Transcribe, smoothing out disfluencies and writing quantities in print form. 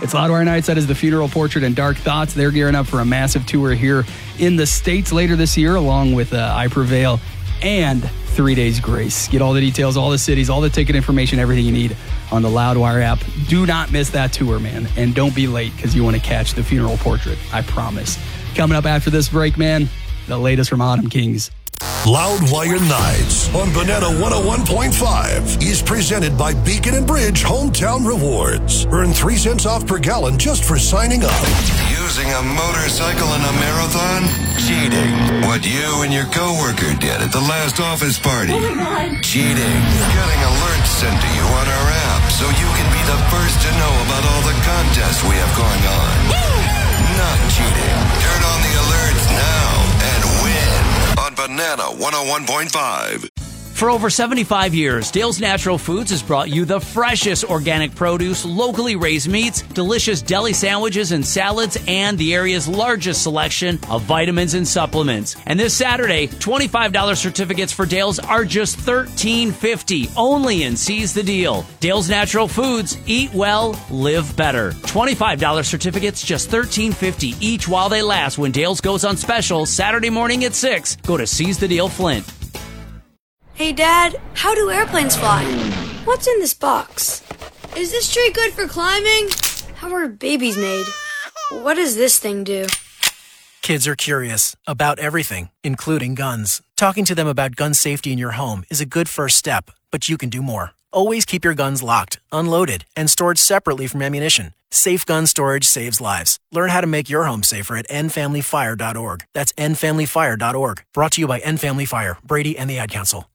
It's Loudwire Nights. That is the Funeral Portrait and Dark Thoughts. They're gearing up for a massive tour here in the States later this year, along with I Prevail and 3 Days Grace. Get all the details, all the cities, all the ticket information, everything you need on the Loudwire app. Do not miss that tour, man. And don't be late because you want to catch the Funeral Portrait. I promise. Coming up after this break, man, the latest from Autumn Kings. Loudwire Nights on Banana 101.5 is presented by Beacon and Bridge Hometown Rewards. Earn 3 cents off per gallon just for signing up. Using a motorcycle in a marathon? Cheating. What you and your coworker did at the last office party? Oh my God. Cheating. Getting alerts sent to you on our app so you can be the first to know about all the contests we have going on. Not cheating. Turn on the alerts now and win on Banana 101.5. For over 75 years, Dale's Natural Foods has brought you the freshest organic produce, locally raised meats, delicious deli sandwiches and salads, and the area's largest selection of vitamins and supplements. And this Saturday, $25 certificates for Dale's are just $13.50, only in Seize the Deal. Dale's Natural Foods, eat well, live better. $25 certificates, just $13.50 each while they last when Dale's goes on special Saturday morning at 6. Go to Seize the Deal Flint. Hey, Dad, how do airplanes fly? What's in this box? Is this tree good for climbing? How are babies made? What does this thing do? Kids are curious about everything, including guns. Talking to them about gun safety in your home is a good first step, but you can do more. Always keep your guns locked, unloaded, and stored separately from ammunition. Safe gun storage saves lives. Learn how to make your home safer at endfamilyfire.org. That's endfamilyfire.org. Brought to you by End Family Fire, Brady, and the Ad Council.